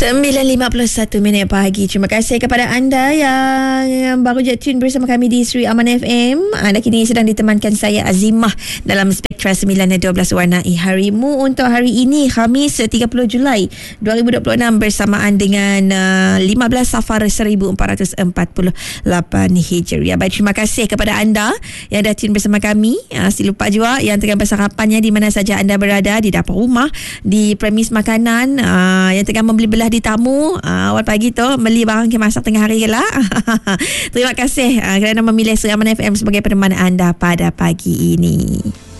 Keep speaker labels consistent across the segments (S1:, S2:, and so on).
S1: 9.51 pagi. Terima kasih kepada anda yang baru je tune bersama kami di Sri Aman FM. Anda kini sedang ditemankan saya Azimah dalam Spektra 9.12 Warnai Harimu untuk hari ini Khamis 30 Julai 2026 bersamaan dengan 15 Safar 1448 Hijriah. Baik, terima kasih kepada anda yang dah tune bersama kami. Si lupa juga yang tengah bersarapannya di mana saja anda berada, di dapur rumah, di premis makanan, yang tengah membeli belah di tamu awal pagi tu beli barang ke masak tengah hari ke lah. Terima kasih kerana memilih Sri Aman FM sebagai peneman anda pada pagi ini.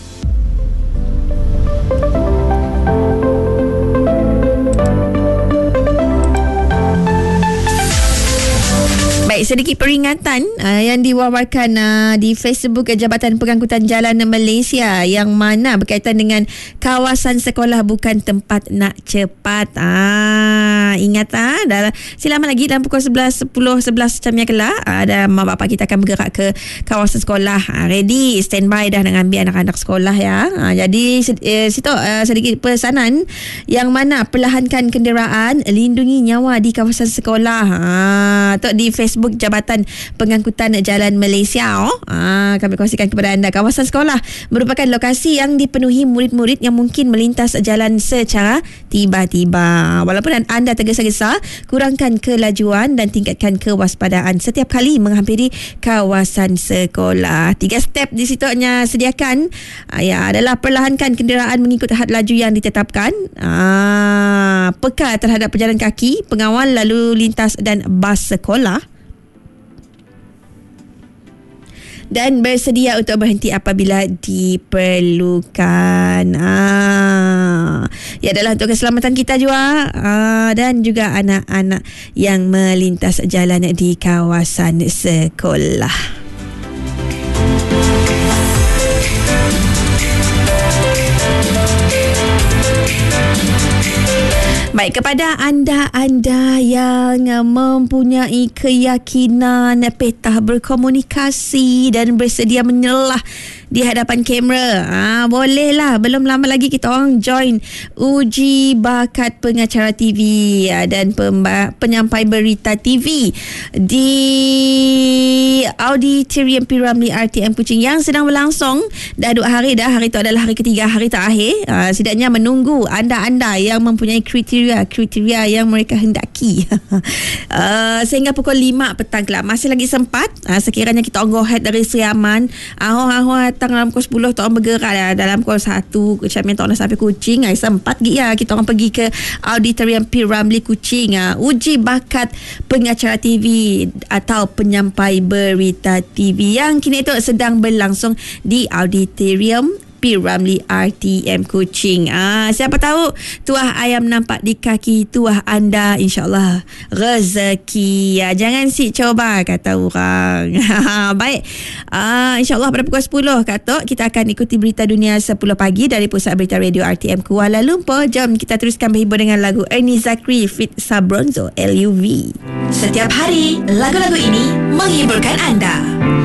S1: Baik, sedikit peringatan yang diwawarkan di Facebook Jabatan Pengangkutan Jalan Malaysia yang mana berkaitan dengan kawasan sekolah bukan tempat nak cepat. Ingat silaman lagi dalam pukul 11 macamnya kelak ada mak bapak kita akan bergerak ke kawasan sekolah. Ready, standby dah nak ambil anak-anak sekolah ya. Jadi situ sedikit pesanan yang mana perlahankan kenderaan, lindungi nyawa di kawasan sekolah. Tu di Facebook Jabatan Pengangkutan Jalan Malaysia. Kami kongsikan kepada anda. Kawasan sekolah merupakan lokasi yang dipenuhi murid-murid yang mungkin melintas jalan secara tiba-tiba. Walaupun anda tergesa-gesa, kurangkan kelajuan dan tingkatkan kewaspadaan setiap kali menghampiri kawasan sekolah. 3 step di situnya sediakan adalah perlahankan kenderaan mengikut had laju yang ditetapkan, peka terhadap pejalan kaki, pengawal lalu lintas dan bas sekolah, dan bersedia untuk berhenti apabila diperlukan. Ia adalah untuk keselamatan kita juga dan juga anak-anak yang melintas jalan di kawasan sekolah. Baik, kepada anda-anda yang mempunyai keyakinan petah berkomunikasi dan bersedia menyelah di hadapan kamera, bolehlah. Belum lama lagi kita orang join uji bakat pengacara TV dan penyampai berita TV di Auditorium P. Ramlee RTM Kuching yang sedang berlangsung. Dah 2 hari dah. Hari itu adalah hari ketiga, hari terakhir. Setidaknya menunggu anda-anda yang mempunyai kriteria yang mereka hendaki sehingga pukul 5 petang kelak. Masih lagi sempat. Sekiranya kita go ahead dari Sri Aman, dalam pukul 10 kita orang bergerak dalam pukul 1 macam yang kita orang sampai Kuching. Sempat kita orang pergi ke Auditorium P. Ramlee Kuching, uji bakat pengacara TV atau penyampai berita TV yang kini itu sedang berlangsung di Auditorium P. Ramlee RTM Kuching. Siapa tahu tuah ayam nampak di kaki tuah anda, insyaAllah rezeki. Jangan coba kata orang. Baik, insyaAllah pada pukul 10 kata kita akan ikuti berita dunia 10 pagi dari Pusat Berita Radio RTM Kuala Lumpur. Jom kita teruskan berhibur dengan lagu Ernie Zakri feat Sabronzo LUV.
S2: Setiap hari lagu-lagu ini menghiburkan anda.